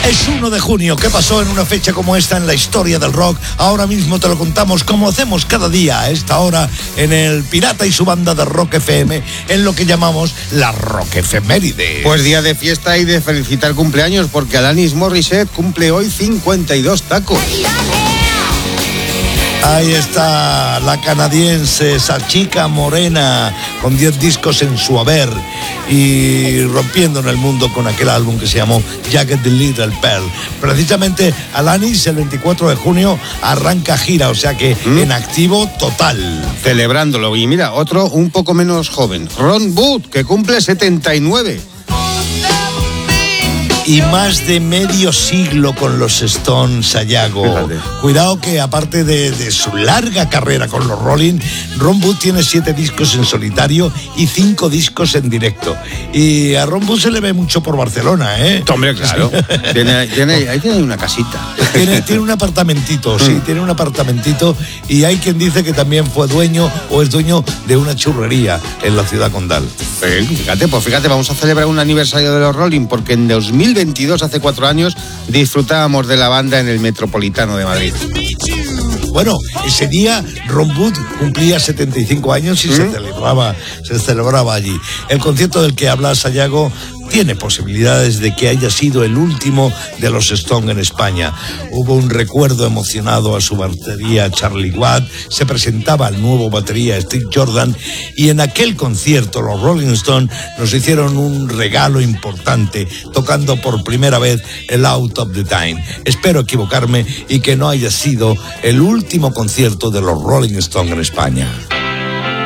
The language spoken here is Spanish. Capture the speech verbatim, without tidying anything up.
Es uno de junio. ¿Qué pasó en una fecha como esta en la historia del rock? Ahora mismo te lo contamos como hacemos cada día a esta hora en el Pirata y su banda de Rock F M, en lo que llamamos la Rock Efeméride. Pues día de fiesta y de felicitar cumpleaños, porque Alanis Morissette cumple hoy cincuenta y dos tacos. Ahí está la canadiense, esa chica morena con diez discos en su haber y rompiendo en el mundo con aquel álbum que se llamó Jagged Little Pearl. Precisamente Alanis el veinticuatro de junio arranca gira, o sea que ¿Mm? en activo total. Celebrándolo. Y mira, otro un poco menos joven, Ron Wood, que cumple setenta y nueve. Y más de medio siglo con los Stones, Sayago. Fíjate. Cuidado que aparte de, de su larga carrera con los Rolling, Ron Wood tiene siete discos en solitario y cinco discos en directo. Y a Ron Wood se le ve mucho por Barcelona, ¿eh? Hombre, claro. tiene, tiene, ahí tiene una casita. Tiene, tiene un apartamentito, sí, tiene un apartamentito. Y hay quien dice que también fue dueño o es dueño de una churrería en la ciudad condal. Eh, fíjate, pues fíjate, vamos a celebrar un aniversario de los Rolling porque en dos mil veintidós, hace cuatro años, disfrutábamos de la banda en el Metropolitano de Madrid. Bueno, ese día Ron Wood cumplía setenta y cinco años y ¿Mm? se celebraba, se celebraba allí. El concierto del que habla Sayago tiene posibilidades de que haya sido el último de los Stones en España. Hubo un recuerdo emocionado a su batería Charlie Watt, se presentaba el nuevo batería Steve Jordan y en aquel concierto los Rolling Stones nos hicieron un regalo importante tocando por primera vez el Out of the Time. Espero equivocarme y que no haya sido el último concierto de los Rolling Stones en España.